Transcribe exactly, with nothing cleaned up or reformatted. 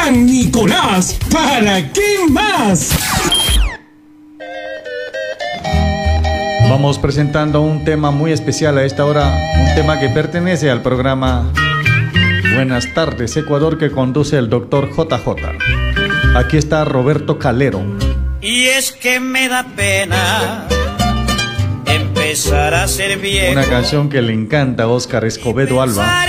San Nicolás, ¿para qué más? Vamos presentando un tema muy especial a esta hora, un tema que pertenece al programa Buenas tardes Ecuador, que conduce el doctor J J. Aquí está Roberto Calero. Y es que me da pena empezar a ser viejo. Una canción que le encanta a Óscar Escobedo Alba.